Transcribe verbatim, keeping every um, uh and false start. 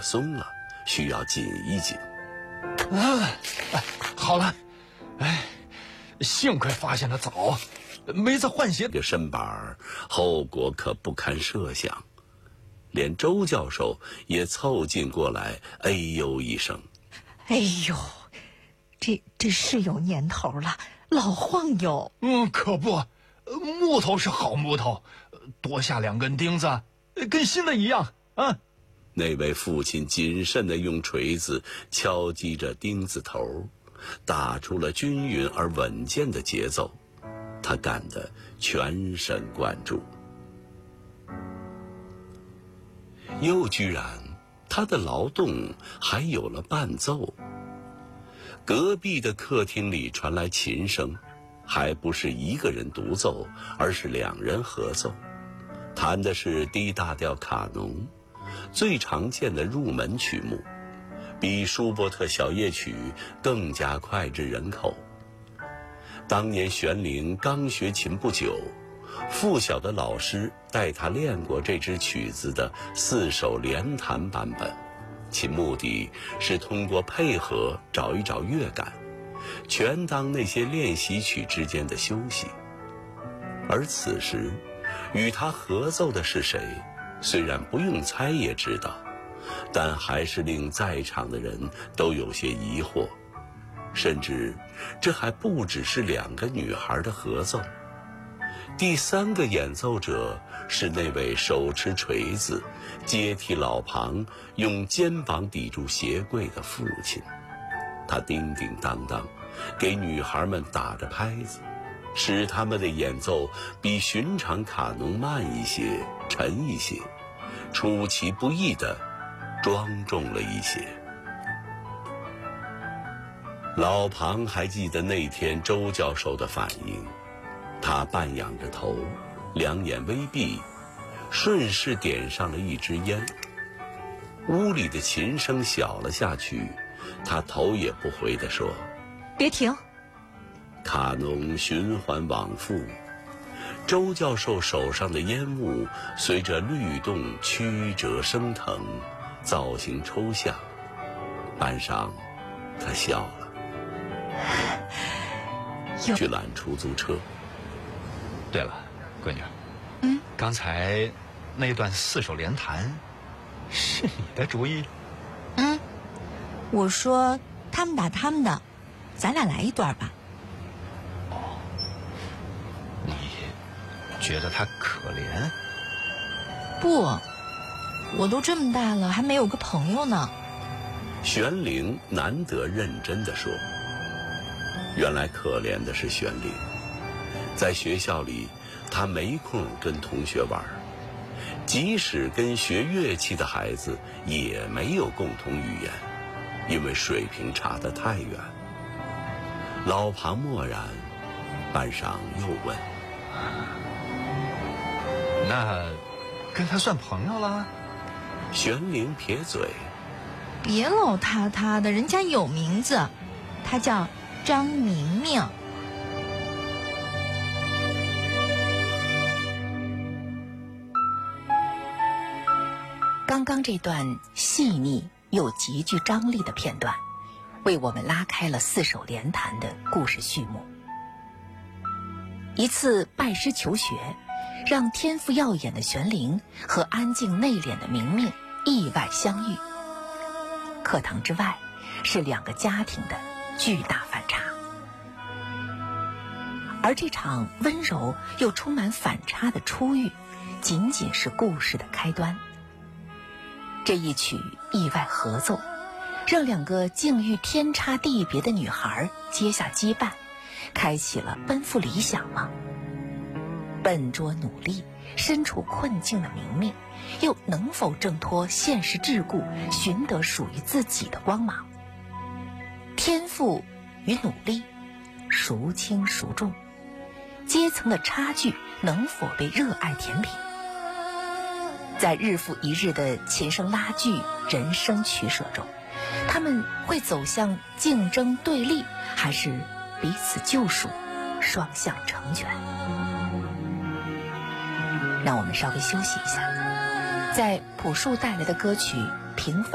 松了，需要紧一紧。 啊，哎，好了，哎，幸亏发现的早，没再换鞋。 这个身板后果可不堪设想，连周教授也凑近过来，哎呦一声。 哎呦，这这是有年头了，老晃悠。 嗯，可不，木头是好木头，多下两根钉子，跟新的一样啊。 那位父亲谨慎地用锤子敲击着钉子头，打出了均匀而稳健的节奏，他干得全神贯注。又居然他的劳动还有了伴奏。隔壁的客厅里传来琴声，还不是一个人独奏，而是两人合奏，弹的是 D 大调卡农，最常见的入门曲目，比舒伯特小夜曲更加脍炙人口。当年玄龄刚学琴不久，附小的老师带他练过这支曲子的四手联弹版本，其目的是通过配合找一找乐感，全当那些练习曲之间的休息。而此时与他合奏的是谁，虽然不用猜也知道，但还是令在场的人都有些疑惑，甚至这还不只是两个女孩的合奏。第三个演奏者是那位手持锤子接替老庞用肩膀抵住鞋柜的父亲，他叮叮当当给女孩们打着拍子，使他们的演奏比寻常卡农慢一些，沉一些，出其不意地庄重了一些。老庞还记得那天周教授的反应，他半仰着头，两眼微闭，顺势点上了一支烟。屋里的琴声小了下去，他头也不回地说：“ 别停。” 卡农循环往复，周教授手上的烟雾随着律动曲折升腾，造型抽象。半晌，他笑了，去拦出租车。 对了，闺女， 嗯， 刚才那段四手联弹是你的主意？ 嗯，我说他们打他们的，咱俩来一段吧。 哦，你觉得他可怜？ 不，我都这么大了，还没有个朋友呢。 玄龄难得认真地说，原来可怜的是玄龄。在学校里，他没空跟同学玩，即使跟学乐器的孩子也没有共同语言，因为水平差得太远。老庞默然，半晌又问：“ 那跟他算朋友了？” 玄龄撇嘴：“ 别老他他的，人家有名字，他叫张明明。” 刚刚这段细腻又极具张力的片段，为我们拉开了四手联弹的故事序幕。一次拜师求学，让天赋耀眼的玄龄和安静内敛的明明意外相遇。课堂之外，是两个家庭的巨大反差。而这场温柔又充满反差的初遇，仅仅是故事的开端。这一曲意外合奏，让两个境遇天差地别的女孩结下羁绊，开启了奔赴理想吗？笨拙努力，身处困境的明明，又能否挣脱现实桎梏，寻得属于自己的光芒？天赋与努力，孰轻孰重？阶层的差距能否被热爱填平？在日复一日的琴声拉锯、人生取舍中，他们会走向竞争对立，还是彼此救赎、双向成全？让我们稍微休息一下，在朴树带来的歌曲《平凡》